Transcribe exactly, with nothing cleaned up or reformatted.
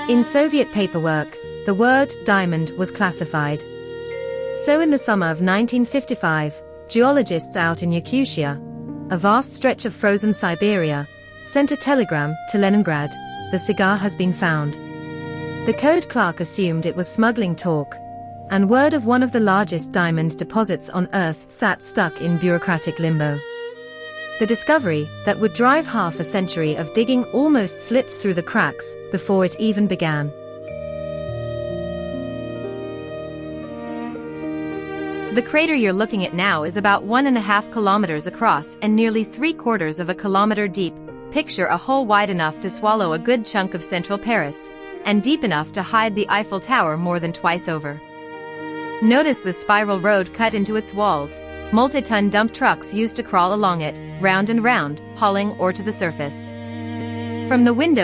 In Soviet paperwork, the word diamond was classified. So in the summer of nineteen fifty-five, geologists out in Yakutia, a vast stretch of frozen Siberia, sent a telegram to Leningrad: the cigar has been found. The code clerk assumed it was smuggling talk, and word of one of the largest diamond deposits on Earth sat stuck in bureaucratic limbo. The discovery that would drive half a century of digging almost slipped through the cracks before it even began. The crater you're looking at now is about one and a half kilometers across and nearly three quarters of a kilometer deep. Picture a hole wide enough to swallow a good chunk of central Paris, and deep enough to hide the Eiffel Tower more than twice over. Notice the spiral road cut into its walls. Multi-ton dump trucks used to crawl along it, round and round, hauling ore to the surface. From the window